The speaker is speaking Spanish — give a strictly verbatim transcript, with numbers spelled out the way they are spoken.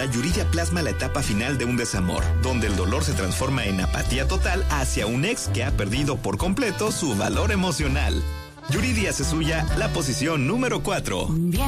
Ahora Yuridia plasma la etapa final de un desamor, donde el dolor se transforma en apatía total hacia un ex que ha perdido por completo su valor emocional. Yuridia hace suya la posición número cuatro.